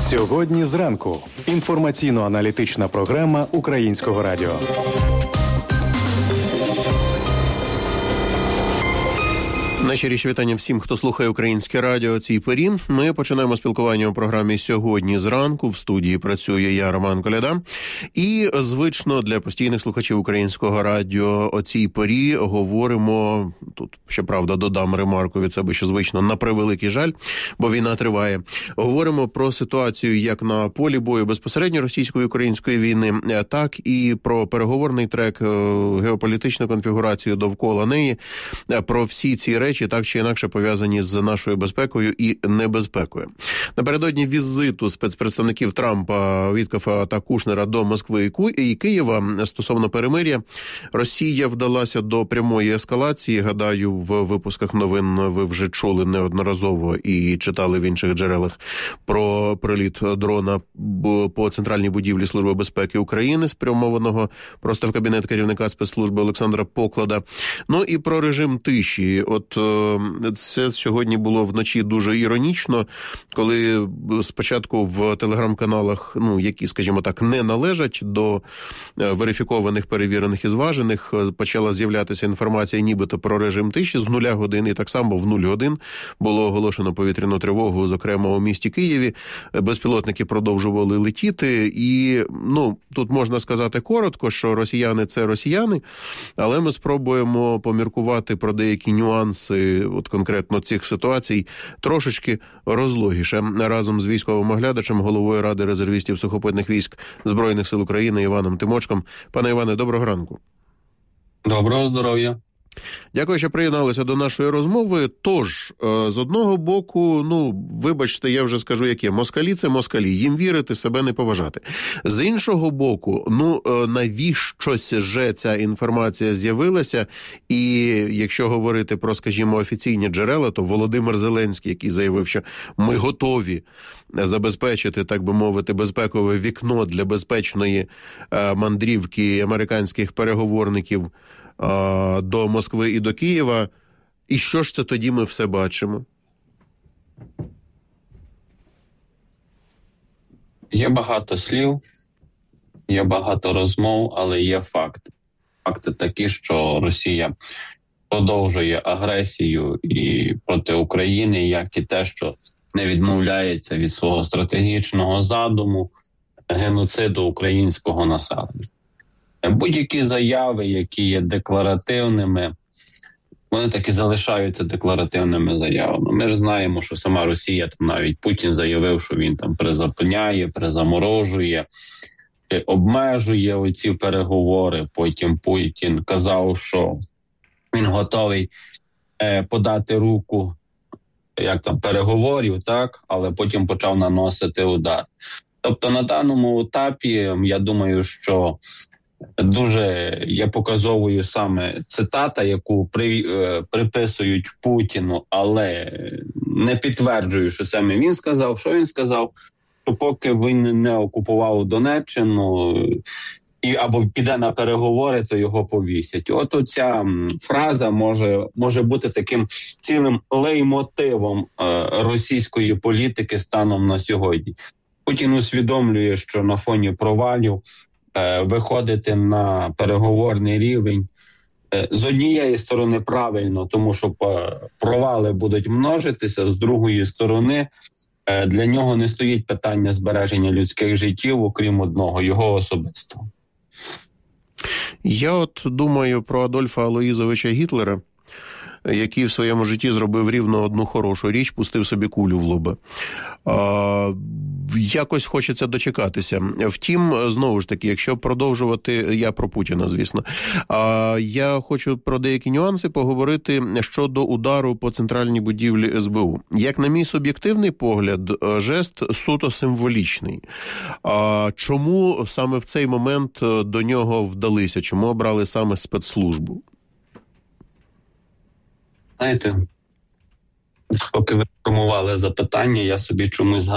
Сьогодні зранку. Інформаційно-аналітична програма Українського радіо. Найщиріші вітання всім, хто слухає Українське радіо о цій порі. Ми починаємо спілкування у програмі «Сьогодні зранку». В студії працює я, Роман Коляда. І звично для постійних слухачів Українського радіо о цій порі говоримо, тут, щоправда, додам ремарку від себе, що звично, на превеликий жаль, бо війна триває. Говоримо про ситуацію як на полі бою безпосередньо російсько-української війни, так і про переговорний трек, геополітичну конфігурацію довкола неї, про всі ці речі, так чи інакше пов'язані з нашою безпекою і небезпекою. Напередодні візиту спецпредставників Трампа, Віткофа та Кушнера до Москви і Києва стосовно перемир'я, Росія вдалася до прямої ескалації. Гадаю, в випусках новин ви вже чули неодноразово і читали в інших джерелах про приліт дрона по центральній будівлі Служби безпеки України, спрямованого просто в кабінет керівника спецслужби Олександра Поклада. Ну і про режим тиші. От це сьогодні було вночі дуже іронічно, коли спочатку в телеграм-каналах, які, скажімо так, не належать до верифікованих, перевірених і зважених, почала з'являтися інформація нібито про режим тиші з 0 годин, і так само в 0 годин було оголошено повітряну тривогу, зокрема у місті Києві. Безпілотники продовжували летіти, і, тут можна сказати коротко, що росіяни – це росіяни, але ми спробуємо поміркувати про деякі нюанси от конкретно цих ситуацій трошечки розлогіше. Разом з військовим оглядачем, головою Ради резервістів сухопутних військ Збройних сил України Іваном Тимочком. Пане Іване, доброго ранку. Доброго здоров'я. Дякую, що приєдналися до нашої розмови. Тож, з одного боку, вибачте, я вже скажу, яке. Москалі – це москалі. Їм вірити, себе не поважати. З іншого боку, навіщось же ця інформація з'явилася? І якщо говорити про, скажімо, офіційні джерела, то Володимир Зеленський, який заявив, що ми готові забезпечити, так би мовити, безпекове вікно для безпечної мандрівки американських переговорників до Москви і до Києва. І що ж це тоді ми все бачимо? Є багато слів, є багато розмов, але є факти. Факти такі, що Росія продовжує агресію і проти України, як і те, що не відмовляється від свого стратегічного задуму геноциду українського населення. Будь-які заяви, які є декларативними, вони так і залишаються декларативними заявами. Ми ж знаємо, що сама Росія, навіть Путін заявив, що він призупиняє, призаморожує, обмежує оці переговори. Потім Путін казав, що він готовий подати руку переговорів, але потім почав наносити удар. Тобто на даному етапі, я думаю, що дуже є показовою саме цитата, яку приписують Путіну, але не підтверджую, що це він сказав. Що він сказав? Що поки він не окупував Донеччину або піде на переговори, то його повісять. От оця фраза може бути таким цілим лейтмотивом російської політики станом на сьогодні. Путін усвідомлює, що на фоні провалів виходити на переговорний рівень з однієї сторони правильно, тому що провали будуть множитися, з другої сторони для нього не стоїть питання збереження людських життів, окрім одного, його особистого. Я думаю про Адольфа Алоїзовича Гітлера, який в своєму житті зробив рівно одну хорошу річ, пустив собі кулю в лоба. Якось хочеться дочекатися. Втім, знову ж таки, якщо продовжувати, я про Путіна, звісно, я хочу про деякі нюанси поговорити щодо удару по центральній будівлі СБУ. Як на мій суб'єктивний погляд, жест суто символічний. Чому саме в цей момент до нього вдалися? Чому обрали саме спецслужбу? Знаєте, поки ви формували запитання, я собі чомусь